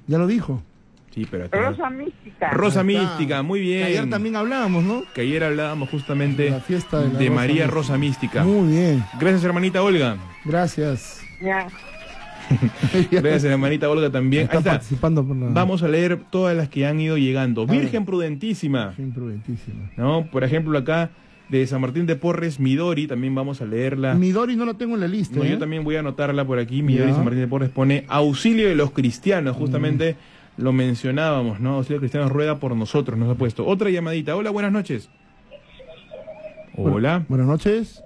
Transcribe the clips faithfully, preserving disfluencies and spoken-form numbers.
Ya lo dijo. Sí, pero acá... Rosa Mística. Rosa Acá. Mística, muy bien. Ayer también hablábamos, ¿no? Que ayer hablábamos justamente De la fiesta de la de Rosa María Mística. Rosa Mística. Muy bien. Gracias, hermanita Olga. Gracias. Ya. Gracias, hermanita Olga, también. Está Ahí está. participando por la... Vamos a leer todas las que han ido llegando. A ver. Virgen prudentísima, Imprudentísima. ¿no? Por ejemplo, acá de San Martín de Porres, Midori, también vamos a leerla. Midori no la tengo en la lista. No, ¿eh? yo también voy a anotarla por aquí. Midori Ya. San Martín de Porres pone auxilio de los cristianos, justamente Mm. lo mencionábamos, ¿no? Auxilio de los cristianos ruega por nosotros, nos ha puesto. Otra llamadita. Hola, buenas noches. Hola. Buenas noches.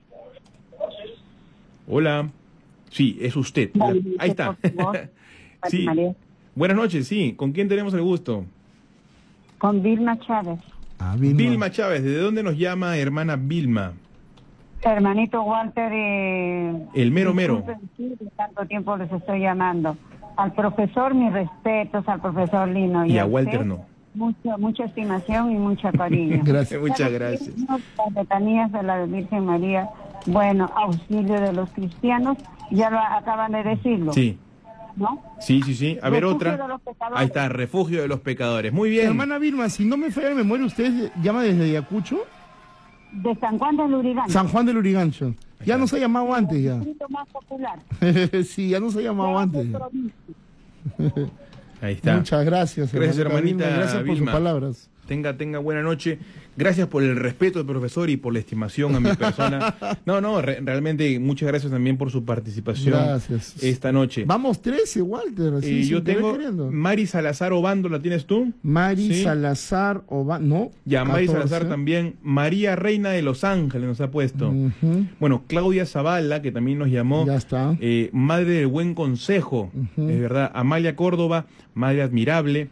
Hola. Sí, es usted. La- Ahí está. Sí. María. Buenas noches, sí. ¿Con quién tenemos el gusto? Con Vilma Chávez. Ah, Vilma. Vilma Chávez. ¿Desde dónde nos llama hermana Vilma? Hermanito Walter. Eh, El mero mero. disculpen, sí, de tanto tiempo les estoy llamando. Al profesor, mis respetos, al profesor Lino. Y a usted, Walter no. Mucha, mucha estimación y mucho cariño. Gracias. Muchas gracias. Las letanías de la Virgen María, bueno, auxilio de los cristianos, ya lo acaban de decirlo, Sí, ¿no? sí, sí, sí. A ver, Refugio otra. de los pecadores. Ahí está, refugio de los pecadores. Muy bien. Hermana Vilma, si no me falla la memoria, ¿usted llama desde Ayacucho? De San Juan del Lurigancho. San Juan del Urigancho. Ya está. nos ha llamado antes ya. El distrito más popular. Sí, ya nos ha llamado antes. ya. Ahí está. Muchas gracias, Gracias, hermanita hermanita Vilma, Gracias por Vilma. sus palabras. Tenga, tenga buena noche. Gracias por el respeto del profesor y por la estimación a mi persona. No, no, re- realmente muchas gracias también por su participación Gracias. esta noche. Vamos trece, Walter. Eh, así, yo sin querer tengo queriendo. Mari Salazar Obando, ¿la tienes tú? Mari Sí. Salazar Oba... No. Ya, Mari catorce. Salazar también. María Reina de Los Ángeles nos ha puesto. Ujú. Bueno, Claudia Zavala, que también nos llamó. Ya está. Eh, Madre del Buen Consejo, Ujú. es verdad. Amalia Córdoba, Madre Admirable.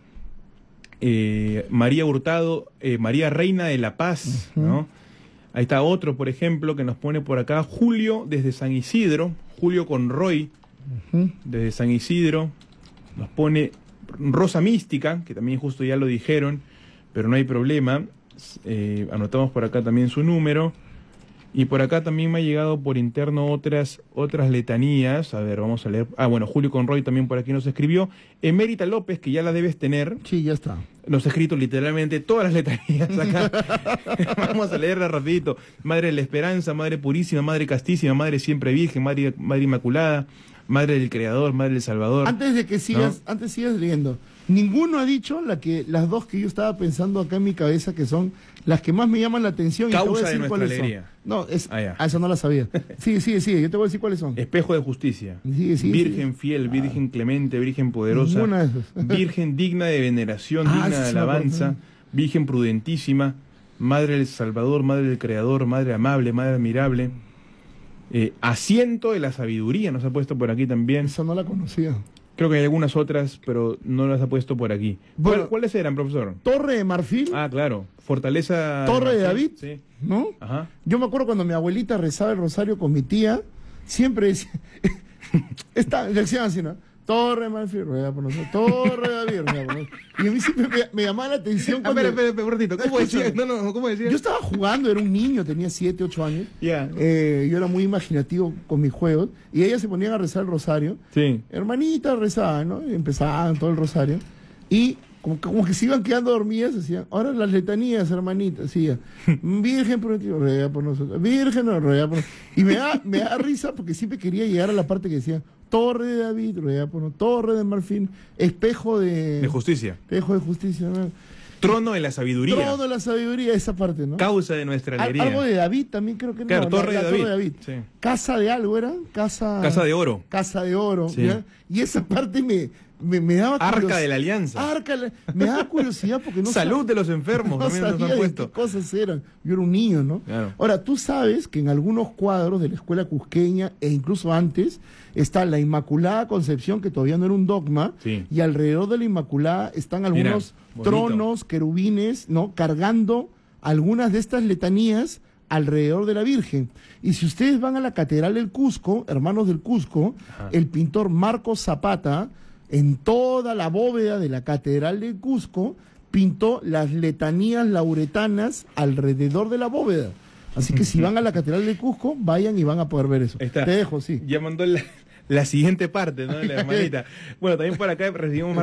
Eh, María Hurtado, eh, María Reina de la Paz, Ujú. ¿no? Ahí está otro, por ejemplo, que nos pone por acá Julio desde San Isidro, Julio Conroy Ujú. desde San Isidro, nos pone Rosa Mística, que también justo ya lo dijeron, pero no hay problema. Eh, anotamos por acá también su número. Y por acá también me ha llegado por interno otras otras letanías. A ver, vamos a leer. Ah, bueno, Julio Conroy también por aquí nos escribió. Emérita López, que ya la debes tener, Sí, ya está. nos ha escrito literalmente todas las letanías acá. Vamos a leerla rapidito. Madre de la Esperanza, Madre Purísima, Madre Castísima, Madre Siempre Virgen, Madre, Madre Inmaculada, Madre del Creador, Madre del Salvador. Antes de que sigas, antes sigas leyendo, ninguno ha dicho la que las dos que yo estaba pensando acá en mi cabeza, que son las que más me llaman la atención. Y te voy a Causa de decir nuestra cuáles son. alegría. No, es, Ah, ya. a eso no la sabía. Sí, sí, sí, yo te voy a decir cuáles son. Espejo de justicia. Sigue, sigue, Virgen sigue. fiel, Virgen clemente, Virgen poderosa. Ninguna de esas. Virgen digna de veneración, Ah, digna sí, de sí me alabanza. acuerdo. Virgen prudentísima, Madre del Salvador, Madre del Creador, Madre amable, Madre admirable. Eh, asiento de la sabiduría nos ha puesto por aquí también. Esa no la conocía. Creo que hay algunas otras, pero no las ha puesto por aquí. Bueno. ¿Cuál- ¿Cuáles eran, profesor? Torre de Marfil, Ah, claro. Fortaleza... Torre de David. Sí. ¿no? Ajá. Yo me acuerdo cuando mi abuelita rezaba el rosario con mi tía, siempre decía, esta, decían así, ¿no? Torre de Marfil, ruega por nosotros. Torre de David, ruega por nosotros. Y a mí siempre me, me llamaba la atención Ah, cuando... espera, espera, espera, un ratito. ¿Cómo decía? No, no, ¿cómo decía? Yo estaba jugando, era un niño, tenía siete, ocho años. Ya. Eh, yo era muy imaginativo con mis juegos. Y ellas se ponían a rezar el rosario. Sí. Hermanita rezaba, ¿no? Y empezaban todo el rosario. Y como, que- como que se iban quedando dormidas, decían, ahora las letanías, hermanita, decía, Virgen prometida, ruega por nosotros, Virgen, no, ruega por nosotros. Y me da, me da risa porque siempre quería llegar a la parte que decía, Torre de David, ruega por nosotros, Torre de Marfil, espejo de... De justicia. Espejo de justicia, ¿no? Trono de la sabiduría. Trono de la sabiduría, esa parte, ¿no? Causa de nuestra Al- alegría. Algo de David también creo que no. Claro, la- Torre la de David. Sí. Casa de algo era, casa... Casa de oro. Casa de oro, Sí. ¿ya? Y esa parte me, me, me daba Arca curios- de la Alianza. Arca de la- me daba curiosidad porque no Salud sab- de los enfermos, no también nos sabía han de puesto. qué cosas eran. Yo era un niño, ¿no? Claro. Ahora, tú sabes que en algunos cuadros de la escuela cusqueña e incluso antes está la Inmaculada Concepción, que todavía no era un dogma, Sí. y alrededor de la Inmaculada están Mira, algunos bonito. tronos, querubines, ¿no? Cargando algunas de estas letanías alrededor de la Virgen. Y si ustedes van a la Catedral del Cusco, hermanos del Cusco, Ajá. el pintor Marcos Zapata, en toda la bóveda de la Catedral del Cusco, pintó las letanías lauretanas alrededor de la bóveda. Así que si van a la Catedral del Cusco, vayan y van a poder ver eso. Ahí está. Te dejo, sí. Ya mandó la, la siguiente parte, ¿no? De la hermanita. Bueno, también por acá recibimos más